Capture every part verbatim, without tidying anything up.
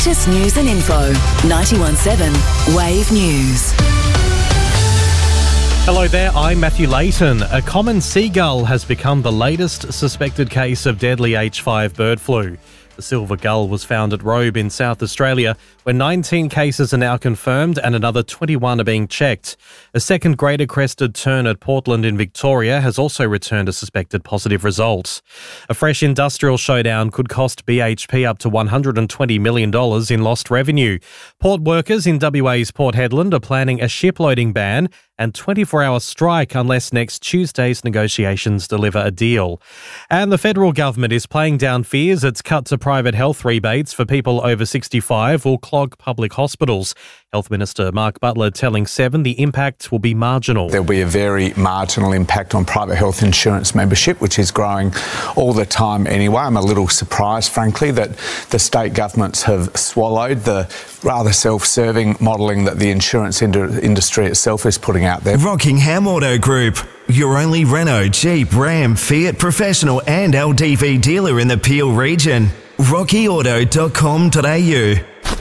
latest news and info. ninety-one point seven Wave News. Hello there, I'm Matthew Layton. A common seagull has become the latest suspected case of deadly H five bird flu. The silver gull was found at Robe in South Australia, where nineteen cases are now confirmed and another twenty-one are being checked. A second greater crested tern at Portland in Victoria has also returned a suspected positive result. A fresh industrial showdown could cost B H P up to one hundred twenty million dollars in lost revenue. Port workers in W A's Port Hedland are planning a shiploading ban and twenty-four hour strike unless next Tuesday's negotiations deliver a deal. And the federal government is playing down fears its cut to private health rebates for people over sixty-five will clog public hospitals. Health Minister Mark Butler telling Seven the impact will be marginal. There'll be a very marginal impact on private health insurance membership, which is growing all the time anyway. I'm a little surprised, frankly, that the state governments have swallowed the rather self-serving modelling that the insurance ind- industry itself is putting out there. Rockingham Auto Group, your only Renault, Jeep, Ram, Fiat professional and L D V dealer in the Peel region. rocky auto dot com dot a u.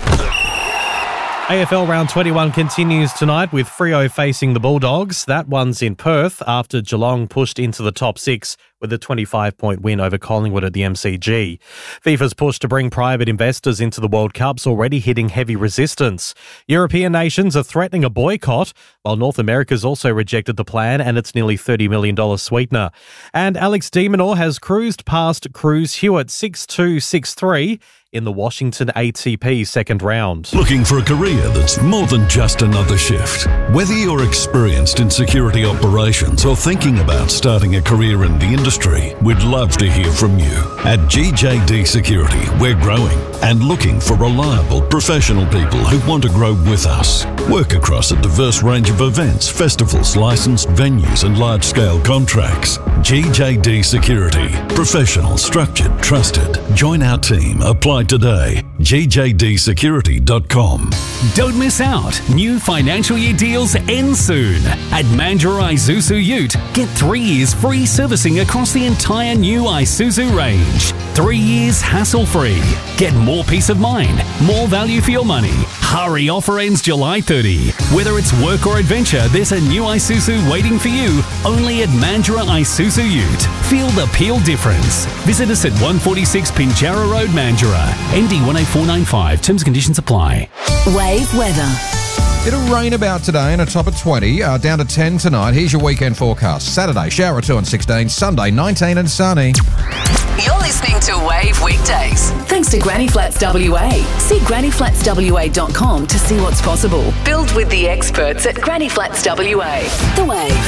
A F L Round twenty-one continues tonight with Freo facing the Bulldogs. That one's in Perth after Geelong pushed into the top six with a twenty-five point win over Collingwood at the M C G. FIFA's push to bring private investors into the World Cup's already hitting heavy resistance. European nations are threatening a boycott, while North America's also rejected the plan and its nearly thirty million dollars sweetener. And Alex de Minaur has cruised past Cruz Hewitt six two, six three in the Washington A T P second round. Looking for a career that's more than just another shift? Whether you're experienced in security operations or thinking about starting a career in the industry, we'd love to hear from you. At G J D Security, we're growing and looking for reliable, professional people who want to grow with us. Work across a diverse range of events, festivals, licensed venues and large-scale contracts. G J D Security. Professional, structured, trusted. Join our team. Apply today. G J D security dot com. Don't miss out. New financial year deals end soon. At Mandurah Isuzu Ute, get three years free servicing across the entire new Isuzu range. Three years hassle-free. Get more peace of mind, more value for your money. Hurry, offer ends July thirtieth. Whether it's work or adventure, there's a new Isuzu waiting for you only at Mandurah Isuzu Ute. Feel the Peel difference. Visit us at one forty-six Pinjarra Road, Mandurah. N D one eight four nine five. Terms and conditions apply. Wave weather. It'll rain about today and a top of twenty, uh, down to ten tonight. Here's your weekend forecast. Saturday, shower two and sixteen. Sunday, nineteen and sunny. You're listening to Wave Weekdays. Thanks to Granny Flats W A. See granny flats w a dot com to see what's possible. Build with the experts at Granny Flats W A. The Wave.